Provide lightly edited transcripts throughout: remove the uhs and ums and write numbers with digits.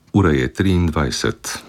Ura je 23.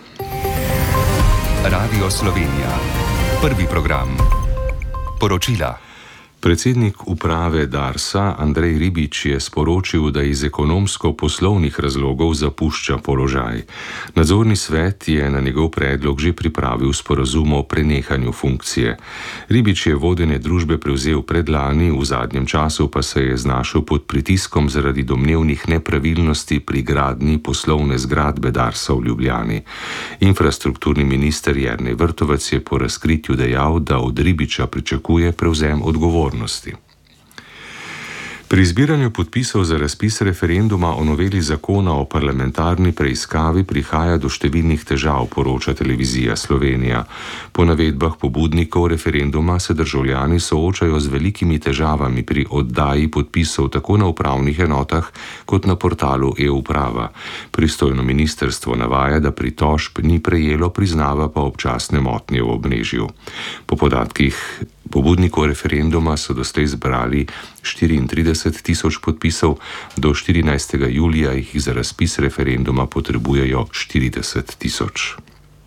Radio Slovenija. Prvi program. Poročila. Predsednik uprave Darsa Andrej Ribič je sporočil, da iz ekonomsko-poslovnih razlogov zapušča položaj. Nadzorni svet je na njegov predlog že pripravil sporazum o prenehanju funkcije. Ribič je vodenje družbe prevzel predlani, v zadnjem času pa se je znašel pod pritiskom zaradi domnevnih nepravilnosti pri gradnji poslovne zgradbe Darsa v Ljubljani. Infrastrukturni minister Jernej Vrtovec je po razkritju dejal, da od Ribiča pričakuje prevzem odgovornosti. Pri zbiranju podpisov za razpis referenduma o noveli zakona o parlamentarni preiskavi prihaja do številnih težav, poroča Televizija Slovenija. Po navedbah pobudnikov referenduma se državljani soočajo z velikimi težavami pri oddaji podpisov tako na upravnih enotah kot na portalu e-uprava. Pristojno ministrstvo navaja, da pritožb ni prejelo, priznava pa občasne motnje v omrežju. Po podatkih pobudnikov referenduma so doslej zbrali 34.000 podpisov, do 14. julija jih za razpis referenduma potrebujejo 40.000.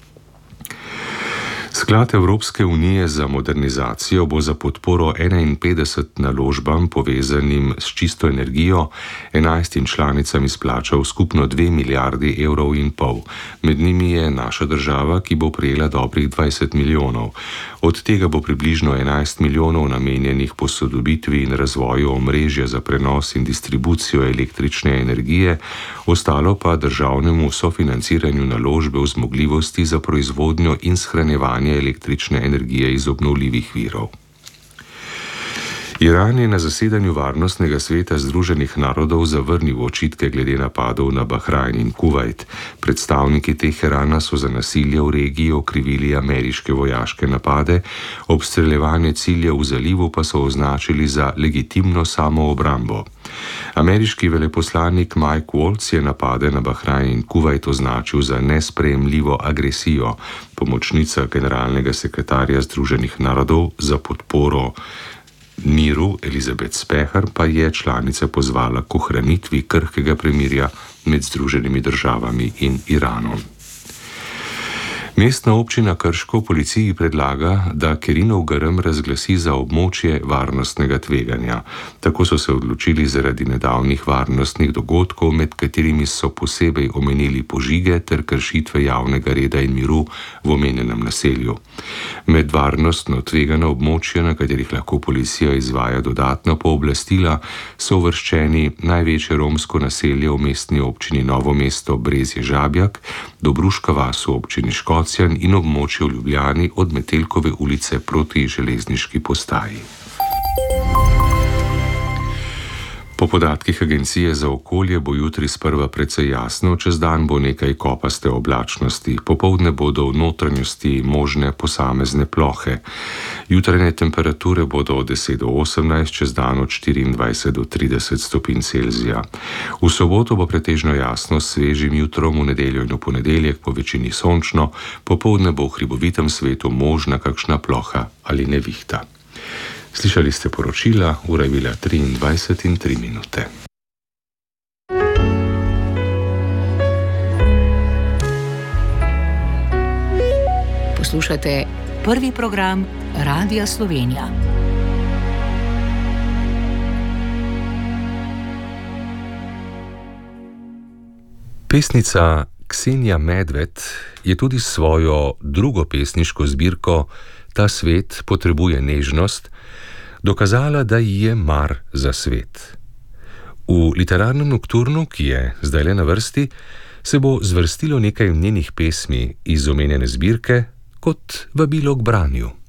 Sklad Evropske unije za modernizacijo bo za podporo 51 naložbam povezanim s čisto energijo 11 članicam izplačal skupno 2,5 milijarde evrov. Med njimi je naša država, ki bo prejela dobrih 20 milijonov. Od tega bo približno 11 milijonov namenjenih posodobitvi in razvoju omrežja za prenos in distribucijo električne energije, ostalo pa državnemu sofinanciranju naložbe v zmogljivosti za proizvodnjo in shranjevanje električne energije iz obnovljivih virov. Iran je na zasedanju Varnostnega sveta Združenih narodov zavrnil očitke glede napadov na Bahrajn in Kuvajt. Predstavniki Teherana so za nasilje v regiji okrivili ameriške vojaške napade, obstreljevanje ciljev v zalivu pa so označili za legitimno samoobrambo. Ameriški veleposlanik Mike Waltz je napade na Bahrajn in Kuvajt označil za nesprejemljivo agresijo. Pomočnica generalnega sekretarja Združenih narodov za podporo miru Elizabeth Spehar pa je članice pozvala k ohranitvi krhkega premirja med Združenimi državami in Iranom. Mestna občina Krško policiji predlaga, da Kerinov grm razglasi za območje varnostnega tveganja. Tako so se odločili zaradi nedavnih varnostnih dogodkov, med katerimi so posebej omenili požige ter kršitve javnega reda in miru v omenjenem naselju. Med varnostno tvegana območja, na katerih lahko policija izvaja dodatna pooblastila, so uvrščeni največje romsko naselje v mestni občini Novo mesto Brezje Žabjak, Dobruška vas v občini Škocjan in območje v Ljubljani od Metelkove ulice proti železniški postaji. Po podatkih Agencije za okolje bo jutri sprva precej jasno, čez dan bo nekaj kopaste oblačnosti, popoldne bodo v notranjosti možne posamezne plohe. Jutranje temperature bodo od 10 do 18, čez dan od 24 do 30 stopinj Celzija. V soboto bo pretežno jasno s svežim jutrom, v nedeljo in v ponedeljek po večini sončno, popoldne bo v hribovitem svetu možna kakšna ploha ali nevihta. Slišali ste poročila, ura je bila 23 in 3 minute. Poslušate prvi program Radia Slovenija. Pesnica Ksenija Medved je tudi svojo drugo pesniško zbirko Ta svet potrebuje nežnost dokazala, da ji je mar za svet. V literarnem nokturnu, ki je zdajle na vrsti, se bo zvrstilo nekaj njenih pesmi iz omenjene zbirke kot vabilo k branju.